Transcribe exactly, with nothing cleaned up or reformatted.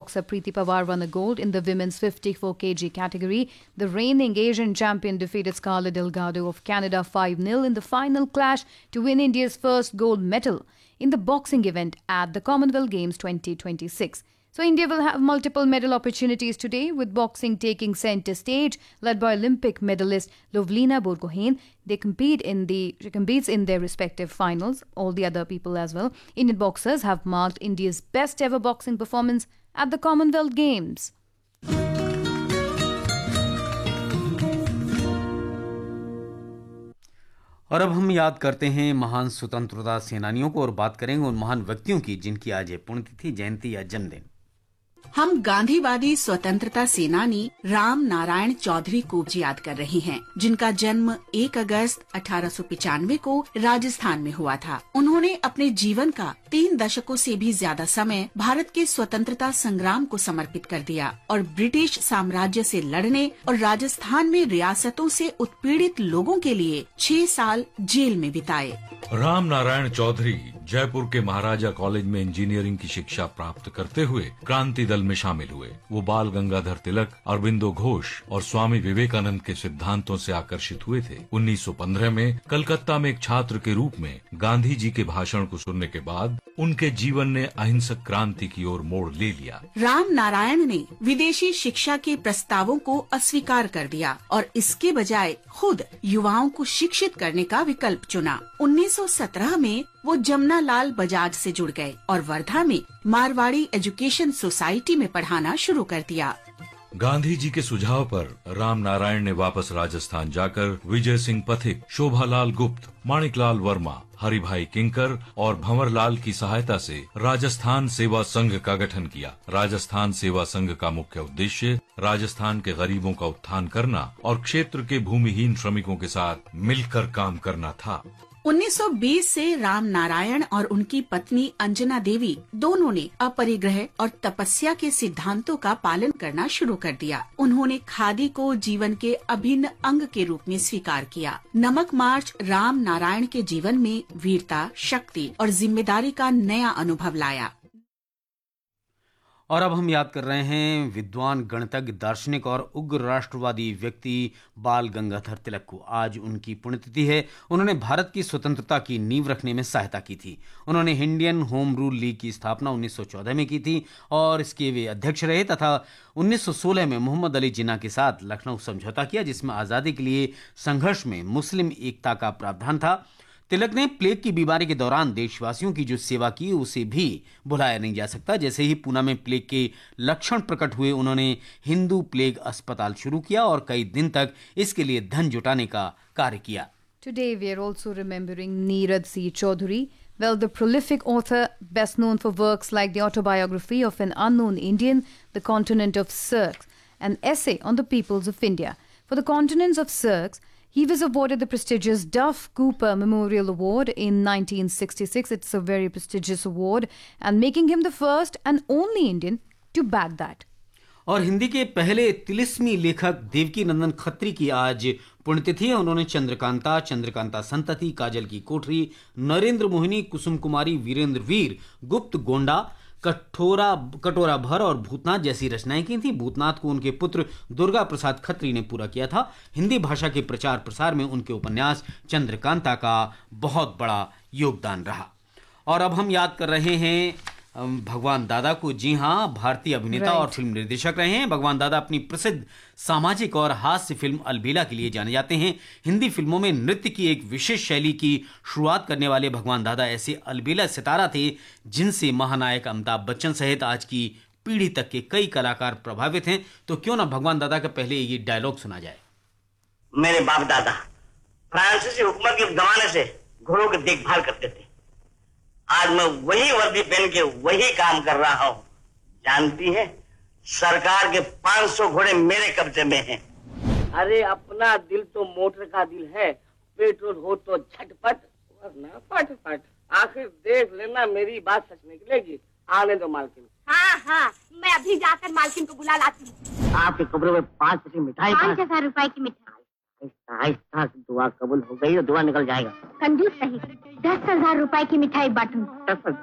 boxer Preeti Pawar won a gold in the women's fifty-four kilograms category. The reigning Asian champion defeated Scarlett Delgado of Canada five nil in the final clash to win India's first gold medal in the boxing event at the Commonwealth Games twenty twenty-six. So India will have multiple medal opportunities today, with boxing taking centre stage, led by Olympic medalist Lovlina Borgohain. They compete in the she competes in their respective finals. All the other people as well. Indian boxers have marked India's best ever boxing performance at the Commonwealth Games. और अब हम याद करते हैं महान स्वतंत्रता सेनानियों को और बात करेंगे उन महान व्यक्तियों की जिनकी आज है पुण्यतिथि, जयंती या जन्मदिन। हम गांधीवादी स्वतंत्रता सेनानी राम नारायण चौधरी को याद कर रहे हैं, जिनका जन्म एक अगस्त अठारह सौ पचानवे को राजस्थान में हुआ था। उन्होंने अपने जीवन का तीन दशकों से भी ज्यादा समय भारत के स्वतंत्रता संग्राम को समर्पित कर दिया और ब्रिटिश साम्राज्य से लड़ने और राजस्थान में रियासतों से उत्पीड़ित लोगों के लिए छह साल जेल में बिताए। राम नारायण चौधरी जयपुर के महाराजा कॉलेज में इंजीनियरिंग की शिक्षा प्राप्त करते हुए क्रांति दल में शामिल हुए। वो बाल गंगाधर तिलक, अरविंदो घोष और स्वामी विवेकानंद के सिद्धांतों से आकर्षित हुए थे। उन्नीस सौ पंद्रह में कलकत्ता में एक छात्र के रूप में गांधी जी के भाषण को सुनने के बाद उनके जीवन ने अहिंसक क्रांति की ओर मोड़ ले लिया। राम नारायण ने विदेशी शिक्षा के प्रस्तावों को अस्वीकार कर दिया और इसके बजाय खुद युवाओं को शिक्षित करने का विकल्प चुना। उन्नीस सौ सत्रह में वो जमुना लाल बजाज से जुड़ गए और वर्धा में मारवाड़ी एजुकेशन सोसाइटी में पढ़ाना शुरू कर दिया। गांधी जी के सुझाव पर राम नारायण ने वापस राजस्थान जाकर विजय सिंह पथिक, शोभालाल गुप्त, माणिकलाल वर्मा, हरिभाई किंकर और भंवरलाल की सहायता से राजस्थान सेवा संघ का गठन किया। राजस्थान सेवा संघ का मुख्य उद्देश्य राजस्थान के गरीबों का उत्थान करना और क्षेत्र के भूमिहीन श्रमिकों के साथ मिलकर काम करना था। उन्नीस सौ बीस से राम नारायण और उनकी पत्नी अंजना देवी दोनों ने अपरिग्रह और तपस्या के सिद्धांतों का पालन करना शुरू कर दिया। उन्होंने खादी को जीवन के अभिन्न अंग के रूप में स्वीकार किया। नमक मार्च राम नारायण के जीवन में वीरता, शक्ति और जिम्मेदारी का नया अनुभव लाया। और अब हम याद कर रहे हैं विद्वान, गणितज्ञ, दार्शनिक और उग्र राष्ट्रवादी व्यक्ति बाल गंगाधर तिलक को। आज उनकी पुण्यतिथि है। उन्होंने भारत की स्वतंत्रता की नींव रखने में सहायता की थी। उन्होंने इंडियन होम रूल लीग की स्थापना उन्नीस सौ चौदह में की थी और इसके वे अध्यक्ष रहे तथा उन्नीस सौ सोलह में मोहम्मद अली जिन्ना के साथ लखनऊ समझौता किया, जिसमें आज़ादी के लिए संघर्ष में मुस्लिम एकता का प्रावधान था। तिलक ने प्लेग की बीमारी के दौरान देशवासियों की जो सेवा की उसे भी भुलाया नहीं जा सकता। जैसे ही पूना में प्लेग के लक्षण प्रकट हुए, उन्होंने हिंदू प्लेग अस्पताल शुरू किया और कई दिन तक इसके लिए धन जुटाने का कार्य किया। Today we are also remembering Neeraj C. Chaudhary. Well, the prolific author, best known for works like the autobiography of an unknown Indian, The Continent of Cirques, an essay on the peoples of India. For the continents of Cirques, he was awarded the prestigious Duff Cooper Memorial Award in nineteen sixty-six. It's a very prestigious award and making him the first and only Indian to bag that. और हिंदी के पहले तिलिस्मी लेखक देवकी नंदन खत्री की आज पुण्यतिथि है। उन्होंने चंद्रकांता, चंद्रकांता संतति, काजल की कोठरी, नरेंद्र मोहिनी, कुसुम कुमारी, वीरेंद्र वीर, गुप्त गोंडा, कठोरा कटोरा भर और भूतनाथ जैसी रचनाएं की थी। भूतनाथ को उनके पुत्र दुर्गा प्रसाद खत्री ने पूरा किया था। हिंदी भाषा के प्रचार प्रसार में उनके उपन्यास चंद्रकांता का बहुत बड़ा योगदान रहा। और अब हम याद कर रहे हैं भगवान दादा को। जी हाँ, भारतीय अभिनेता और फिल्म निर्देशक रहे हैं। भगवान दादा अपनी प्रसिद्ध सामाजिक और हास्य फिल्म अलबेला के लिए जाने जाते हैं। हिंदी फिल्मों में नृत्य की एक विशेष शैली की शुरुआत करने वाले भगवान दादा ऐसे अलबेला सितारा थे जिनसे महानायक अमिताभ बच्चन सहित आज की पीढ़ी तक के कई कलाकार प्रभावित हैं। तो क्यों ना भगवान दादा का पहले ये डायलॉग सुना जाए। मेरे बाप दादा फ्रांसीसी हुकूमत के जमाने से घोड़ों की देखभाल करते थे। आज मैं वही वर्दी पहन के वही काम कर रहा हूँ। जानती है, सरकार के पाँच सौ घोड़े मेरे कब्जे में हैं। अरे अपना दिल तो मोटर का दिल है, पेट्रोल हो तो झटपट वरना फटफट। आखिर देख लेना, मेरी बात सच निकलेगी। आने दो मालकिन। हाँ हाँ, मैं अभी जाकर मालकिन को बुला लाती हूँ। आपके कब्र में पाँच पैसे मिठाई, पाँच हजार रुपए की मिठाई। आहिस्ता आहिस्ता दुआ कबूल हो गई तो दुआ निकल जाएगा। कंजूस नहीं, दस हजार रुपए की मिठाई बांटूं।